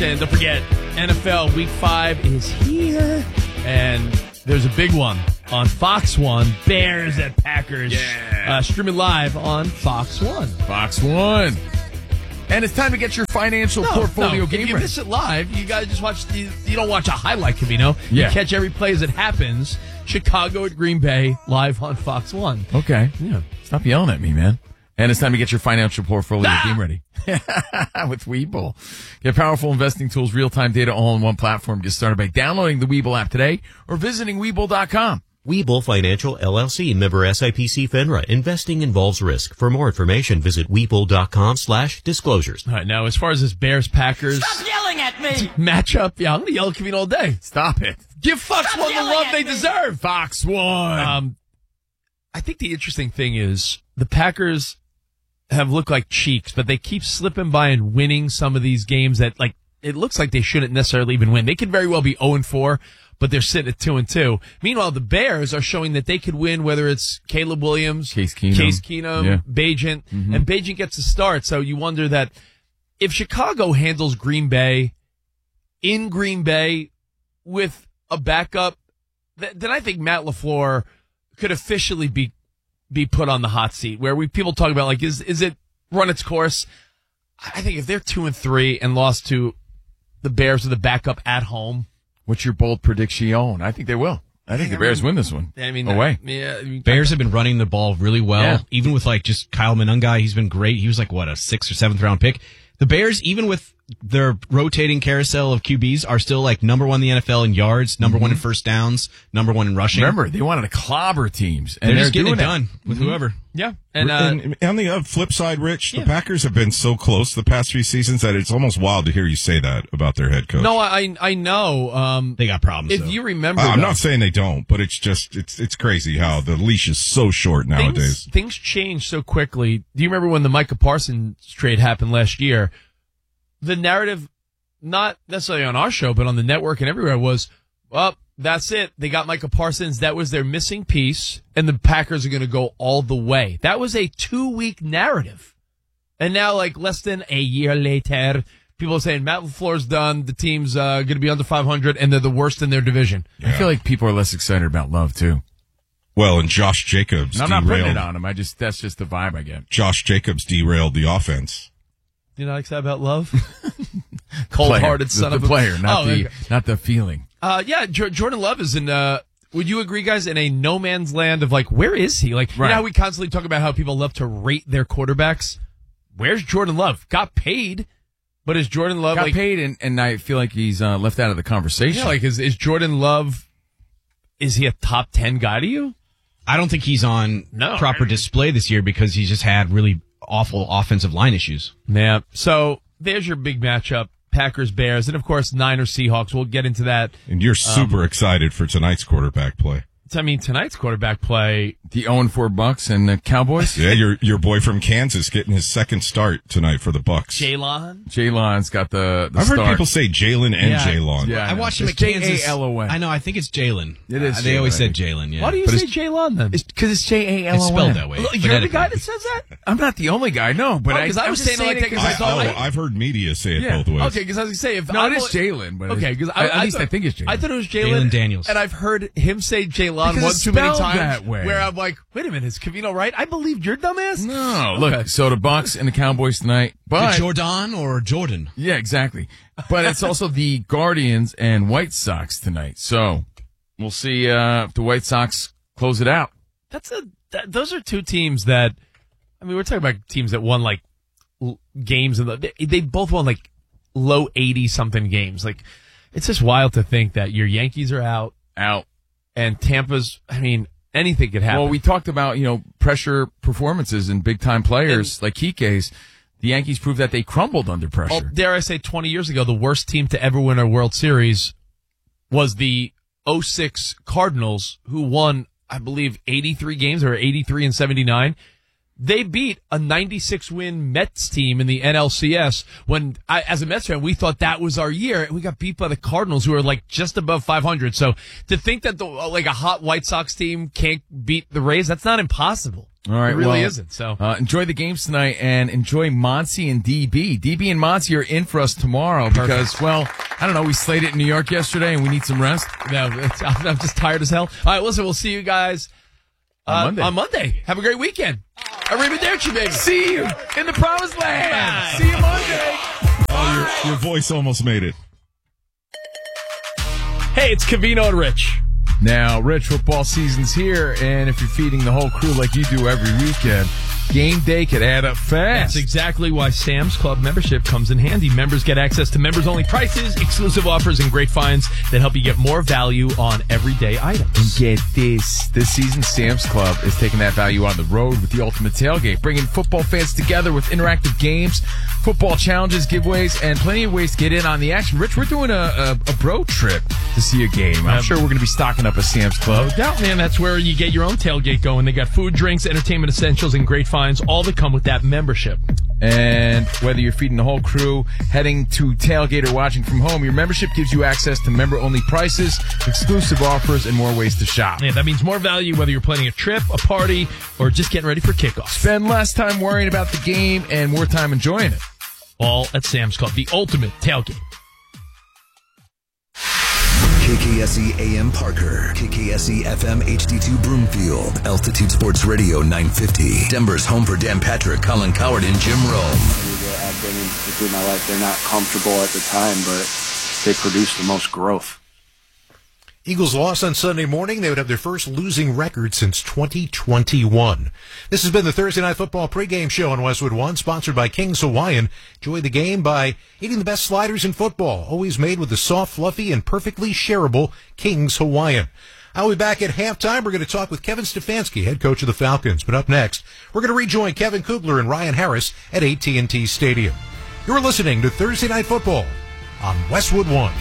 And don't forget, NFL Week 5 is here, and there's a big one on Fox 1, Bears at Packers. Yeah. Streaming live on Fox 1. Fox 1. And it's time to get your financial portfolio game If you ready. miss it live, you got to just watch. You don't watch a highlight, Camino. Yeah. You catch every play as it happens. Chicago at Green Bay, live on Fox 1. Okay. Yeah. Stop yelling at me, man. And it's time to get your financial portfolio game ready. With Webull. Get powerful investing tools, real-time data all in one platform. Get started by downloading the Webull app today or visiting Webull.com. Webull Financial LLC, member SIPC FINRA. Investing involves risk. For more information, visit Webull.com/disclosures. All right, now as far as this Bears-Packers Stop yelling at me! matchup, yeah, I'm going to yell at Camino all day. Stop it. Give Fox Stop 1 the yelling love at they me. deserve. Fox 1. I think the interesting thing is the Packers have looked like cheeks, but they keep slipping by and winning some of these games that, like, it looks like they shouldn't necessarily even win. They could very well be 0-4, but they're sitting at 2-2. Meanwhile, the Bears are showing that they could win, whether it's Caleb Williams, Case Keenum, yeah. Bagent, and Bagent gets a start. So you wonder that if Chicago handles Green Bay in Green Bay with a backup, then I think Matt LaFleur could officially be put on the hot seat, where people talk about, like, is it run its course? I think if they're 2-3 and lost to the Bears with a backup at home. What's your bold prediction? I think they will. I think the Bears win this one. I mean, away. Bears have been running the ball really well. Yeah. Even with, like, just Kyle Monungai, he's been great. He was like, what, a 6th or 7th round pick? The Bears, even with their rotating carousel of QBs, are still like number 1 in the NFL in yards, number 1 in first downs, number 1 in rushing. Remember, they wanted to clobber teams. And they're just getting doing it done with whoever. Yeah. And on the flip side, Rich, the Packers have been so close the past few seasons that it's almost wild to hear you say that about their head coach. No, I know. They got problems. If though. you remember, I'm though, not saying they don't, but it's just it's crazy how the leash is so short nowadays. Things change so quickly. Do you remember when the Micah Parsons trade happened last year? The narrative, not necessarily on our show, but on the network and everywhere, was, well, that's it. They got Micah Parsons. That was their missing piece, and the Packers are going to go all the way. That was a 2-week narrative. And now, like, less than a year later, people are saying Matt LaFleur's done, the team's going to be under 500, and they're the worst in their division. Yeah. I feel like people are less excited about Love, too. Well, and Josh Jacobs And I'm not putting derailed. it on him. That's just the vibe I get. Josh Jacobs derailed the offense. Do you not excited about Love? Cold-hearted son of a player, not okay. not the feeling. Yeah, Jordan Love is in, would you agree, guys, in a no man's land of, like, where is he? Like, you know how we constantly talk about how people love to rate their quarterbacks? Where's Jordan Love? Got paid, but is Jordan Love, Got paid, and I feel like he's left out of the conversation. Yeah, like, is Jordan Love, is he a top 10 guy to you? I don't think he's on proper display this year because he's just had really awful offensive line issues. Yeah. So there's your big matchup. Packers, Bears, and of course Niners, Seahawks. We'll get into that. And you're super excited for tonight's quarterback play. I mean, tonight's quarterback play. The 0-4 Bucks and the Cowboys. Yeah, your boy from Kansas getting his second start tonight for the Bucks. Jaylon's got the I've start. heard people say Jalen and Jaylon. Yeah, I watched him it's at Kansas. Jalon. I know. I think it's Jalen. It is. They always Jalen, said Jalen. Yeah. Why do you say Jaylon then? Because it's Jalon. It's spelled that way. You're the guy that says that? I'm not the only guy, no. But because I was saying it like that because I thought. I've heard media say it both ways. Okay, because I was going to say if No, it is Jalen. But okay, because at least I think it's Jalen. I thought it was Jalen Daniels, and I've heard him say Jaylon Because one it's too many spelled times. that way. Where I'm like, wait a minute, is Cavino right? I believed your dumbass. No, look. So the Bucks and the Cowboys tonight, but Jordan or Jordan? Yeah, exactly. But it's also the Guardians and White Sox tonight. So we'll see if the White Sox close it out. Those are two teams that, I mean, we're talking about teams that won like games and they both won like low 80-something games. Like, it's just wild to think that your Yankees are out, and Tampa's. I mean, anything could happen. Well, we talked about pressure performances and big time players like Kike's. The Yankees proved that they crumbled under pressure. Dare I say, 20 years ago, the worst team to ever win a World Series was the 06 Cardinals, who won, I believe, 83 games, or 83 and 79. They beat a 96-win Mets team in the NLCS when, as a Mets fan, we thought that was our year. And we got beat by the Cardinals, who are like just above 500. So to think that a hot White Sox team can't beat the Rays, that's not impossible. All right, It really well, isn't. So enjoy the games tonight and enjoy Monty and DB. DB and Monty are in for us tomorrow because, well, I don't know, we slayed it in New York yesterday and we need some rest. no, I'm just tired as hell. All right, listen, we'll see you guys On Monday. Have a great weekend. Arrivederci, baby. See you in the promised land. See you Monday. Oh, your voice almost made it. Hey, it's Cavino and Rich. Now, Rich, football season's here, and if you're feeding the whole crew like you do every weekend, game day could add up fast. That's exactly why Sam's Club membership comes in handy. Members get access to members-only prices, exclusive offers, and great finds that help you get more value on everyday items. And get this season, Sam's Club is taking that value on the road with the ultimate tailgate, bringing football fans together with interactive games, football challenges, giveaways, and plenty of ways to get in on the action. Rich, we're doing a bro trip to see a game. I'm sure we're going to be stocking up a Sam's Club. No doubt, man. That's where you get your own tailgate going. They got food, drinks, entertainment essentials, and great finds, all that come with that membership. And whether you're feeding the whole crew, heading to tailgate, or watching from home, your membership gives you access to member-only prices, exclusive offers, and more ways to shop. Yeah, that means more value whether you're planning a trip, a party, or just getting ready for kickoff. Spend less time worrying about the game and more time enjoying it. All at Sam's Club, the ultimate tailgate. KKSE AM Parker, KKSE FM HD2 Broomfield, Altitude Sports Radio 950, Denver's home for Dan Patrick, Colin Coward, and Jim Rome. I've been in through my life. They're not comfortable at the time, but they produce the most growth. Eagles lost on Sunday morning. They would have their first losing record since 2021. This has been the Thursday Night Football pregame show on Westwood One, sponsored by King's Hawaiian. Enjoy the game by eating the best sliders in football, always made with the soft, fluffy, and perfectly shareable King's Hawaiian. I'll be back at halftime. We're going to talk with Kevin Stefanski, head coach of the Falcons. But up next, we're going to rejoin Kevin Kugler and Ryan Harris at AT&T Stadium. You're listening to Thursday Night Football on Westwood One.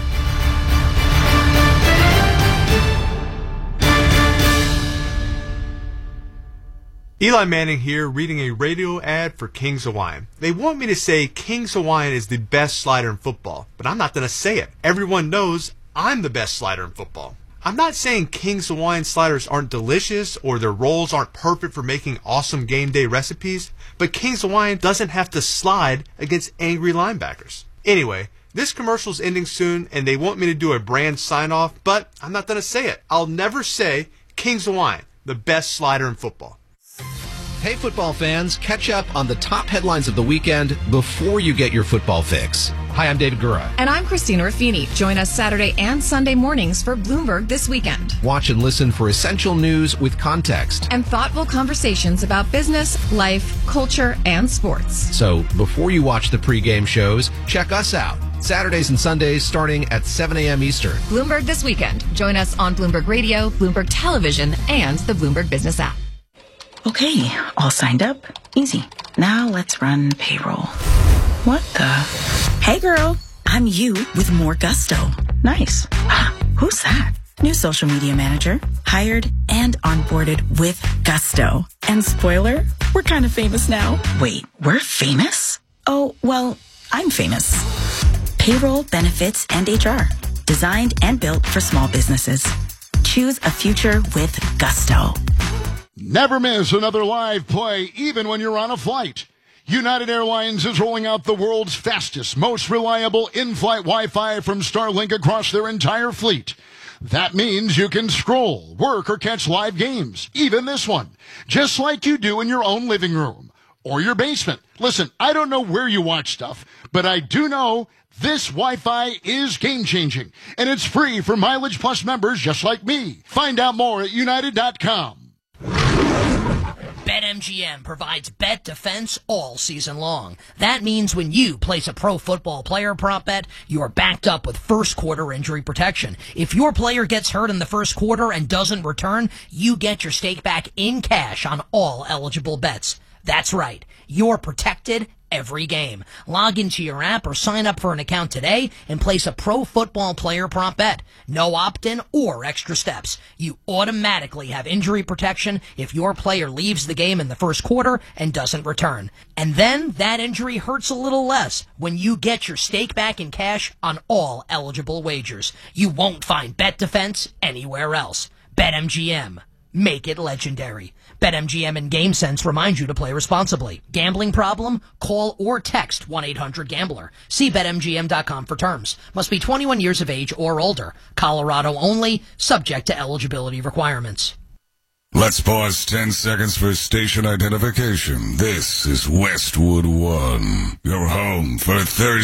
Eli Manning here, reading a radio ad for King's Hawaiian. They want me to say King's Hawaiian is the best slider in football, but I'm not going to say it. Everyone knows I'm the best slider in football. I'm not saying King's Hawaiian sliders aren't delicious or their rolls aren't perfect for making awesome game day recipes, but King's Hawaiian doesn't have to slide against angry linebackers. Anyway, this commercial's ending soon, and they want me to do a brand sign-off, but I'm not going to say it. I'll never say King's Hawaiian, the best slider in football. Hey, football fans, catch up on the top headlines of the weekend before you get your football fix. Hi, I'm David Gura. And I'm Christina Ruffini. Join us Saturday and Sunday mornings for Bloomberg This Weekend. Watch and listen for essential news with context. And thoughtful conversations about business, life, culture, and sports. So, before you watch the pregame shows, check us out. Saturdays and Sundays starting at 7 a.m. Eastern. Bloomberg This Weekend. Join us on Bloomberg Radio, Bloomberg Television, and the Bloomberg Business app. Okay, all signed up. Easy. Now let's run payroll. What the? Hey girl, I'm you with more gusto. Nice. Who's that? New social media manager. Hired and onboarded with gusto. And spoiler, we're kind of famous now. Wait, we're famous? Oh, well, I'm famous. Payroll, benefits, and HR. Designed and built for small businesses. Choose a future with gusto. Never miss another live play, even when you're on a flight. United Airlines is rolling out the world's fastest, most reliable in-flight Wi-Fi from Starlink across their entire fleet. That means you can scroll, work, or catch live games, even this one, just like you do in your own living room or your basement. Listen, I don't know where you watch stuff, but I do know this Wi-Fi is game-changing, and it's free for Mileage Plus members just like me. Find out more at United.com. BetMGM provides bet defense all season long. That means when you place a pro football player prop bet, you're backed up with first quarter injury protection. If your player gets hurt in the first quarter and doesn't return, you get your stake back in cash on all eligible bets. That's right. You're protected every game. Log into your app or sign up for an account today and place a pro football player prop bet. No opt-in or extra steps. You automatically have injury protection if your player leaves the game in the first quarter and doesn't return. And then that injury hurts a little less when you get your stake back in cash on all eligible wagers. You won't find bet defense anywhere else. BetMGM. Make it legendary. BetMGM and GameSense remind you to play responsibly. Gambling problem? Call or text 1-800-GAMBLER. See BetMGM.com for terms. Must be 21 years of age or older. Colorado only. Subject to eligibility requirements. Let's pause 10 seconds for station identification. This is Westwood One, your home for Thursday.